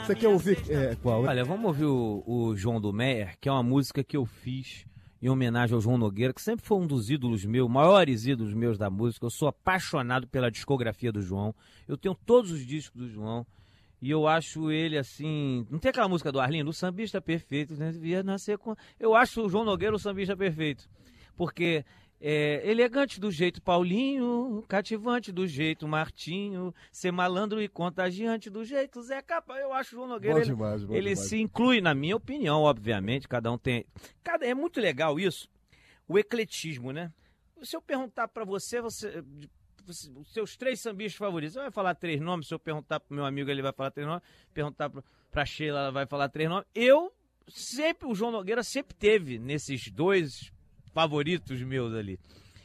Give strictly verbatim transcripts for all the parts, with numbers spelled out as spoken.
Você quer ouvir é, qual? Olha, vamos ouvir o, o João do Meyer, que é uma música que eu fiz em homenagem ao João Nogueira, que sempre foi um dos ídolos meus, maiores ídolos meus da música. Eu sou apaixonado pela discografia do João. Eu tenho todos os discos do João. E eu acho ele assim... Não tem aquela música do Arlindo? O sambista perfeito, né? Devia nascer com... Eu acho o João Nogueira o sambista perfeito. Porque... É, elegante do jeito Paulinho, cativante do jeito Martinho, ser malandro e contagiante do jeito Zé Capa. Eu acho o João Nogueira, Bom demais, ele, bom ele demais. se inclui, na minha opinião, obviamente, cada um tem... Cada, é muito legal isso, o ecletismo, né? Se eu perguntar pra você, você, você os seus três sambistas favoritos, você vai falar três nomes, se eu perguntar pro meu amigo, ele vai falar três nomes, perguntar pra, pra Sheila, ela vai falar três nomes. Eu, sempre, o João Nogueira sempre teve nesses dois favoritos meus ali.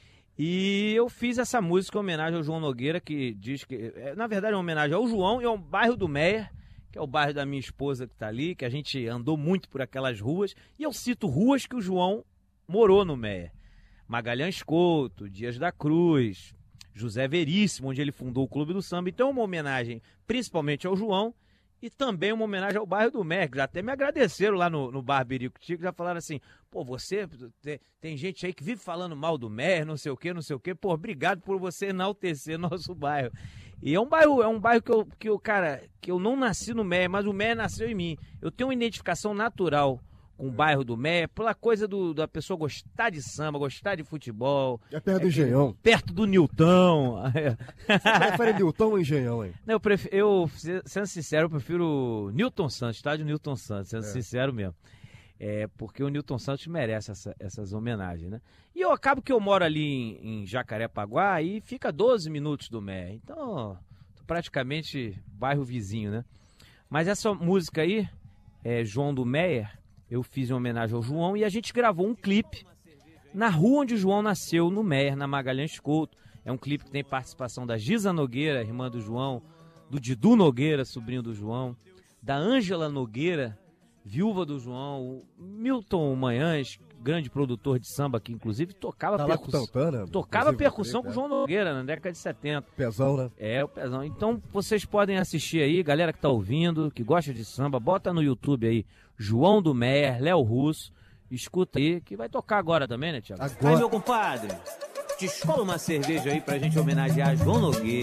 E eu fiz essa música em homenagem ao João Nogueira, que diz que, é, na verdade, é uma homenagem ao João e ao bairro do Meyer, que é o bairro da minha esposa que tá ali, que a gente andou muito por aquelas ruas, e eu cito ruas que o João morou no Meyer. Magalhães Couto, Dias da Cruz, José Veríssimo, onde ele fundou o Clube do Samba. Então é uma homenagem principalmente ao João, e também uma homenagem ao bairro do Meyer, que já até me agradeceram lá no, no Bar Birico Tico, já falaram assim, pô, você, tem, tem gente aí que vive falando mal do Meyer, não sei o que, não sei o que, pô, obrigado por você enaltecer nosso bairro. E é um bairro, é um bairro que eu, que eu, cara, que eu não nasci no Meyer, mas o Meyer nasceu em mim. Eu tenho uma identificação natural com o bairro do Meyer, pela coisa do, da pessoa gostar de samba, gostar de futebol. É perto do Engenhão. Perto do Nilton. Você prefere Nilton ou Engenhão, hein? Não, eu, prefiro, eu, sendo sincero, eu prefiro Nilton Santos, estádio Nilton Santos, sendo É. sincero mesmo. É, porque o Nilton Santos merece essa, essas homenagens, né? E eu acabo que eu moro ali em, em Jacarepaguá e fica doze minutos do Meyer. Então, tô praticamente bairro vizinho, né? Mas essa música aí, é João do Meyer, eu fiz em homenagem ao João e a gente gravou um clipe na rua onde o João nasceu, no Meyer, na Magalhães Couto. É um clipe que tem participação da Giza Nogueira, irmã do João, do Didu Nogueira, sobrinho do João, da Ângela Nogueira, viúva do João, o Milton Manhães, grande produtor de samba que inclusive tocava Tá lá com percussão, Tantana, tocava inclusive, percussão né? com o João Nogueira na década de setenta. Pezão, né? É, o Pezão. Então vocês podem assistir aí, galera que tá ouvindo, que gosta de samba, bota no YouTube aí, João do Meyer, Léo Russo, escuta aí, que vai tocar agora também, né, Thiago? Agora... Aí, meu compadre, descola uma cerveja aí pra gente homenagear João Nogueira.